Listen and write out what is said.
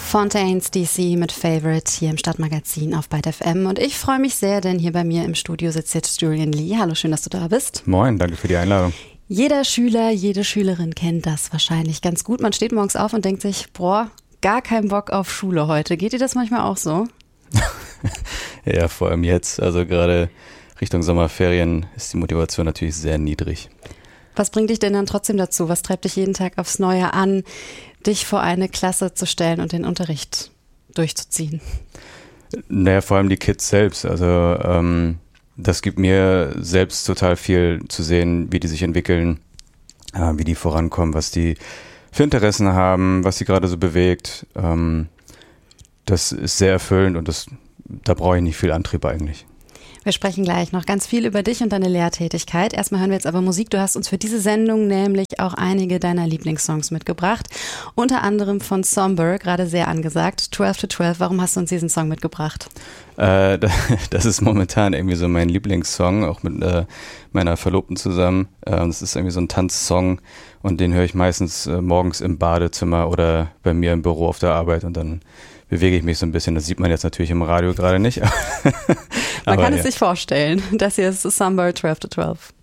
Fontaines DC mit Favorite hier im Stadtmagazin auf Byte FM. Und ich freue mich sehr, denn hier bei mir im Studio sitzt jetzt Julian Lee. Hallo, schön, dass du da bist. Moin, danke für die Einladung. Jeder Schüler, jede Schülerin kennt das wahrscheinlich ganz gut. Man steht morgens auf und denkt sich, boah, gar keinen Bock auf Schule heute. Geht dir das manchmal auch so? Ja, vor allem jetzt, also gerade Richtung Sommerferien ist die Motivation natürlich sehr niedrig. Was bringt dich denn dann trotzdem dazu? Was treibt dich jeden Tag aufs Neue an, dich vor eine Klasse zu stellen und den Unterricht durchzuziehen? Naja, vor allem die Kids selbst. Also das gibt mir selbst total viel zu sehen, wie die sich entwickeln, wie die vorankommen, was die für Interessen haben, was sie gerade so bewegt. Das ist sehr erfüllend und da brauche ich nicht viel Antrieb eigentlich. Wir sprechen gleich noch ganz viel über dich und deine Lehrtätigkeit. Erstmal hören wir jetzt aber Musik. Du hast uns für diese Sendung nämlich auch einige deiner Lieblingssongs mitgebracht. Unter anderem von Somber, gerade sehr angesagt, 12 to 12. Warum hast du uns diesen Song mitgebracht? Das ist momentan irgendwie so mein Lieblingssong, auch mit meiner Verlobten zusammen. Das ist irgendwie so ein Tanzsong und den höre ich meistens morgens im Badezimmer oder bei mir im Büro auf der Arbeit und dann bewege ich mich so ein bisschen. Das sieht man jetzt natürlich im Radio gerade nicht. Man kann es sich vorstellen. Das hier ist Somber, 12 to 12.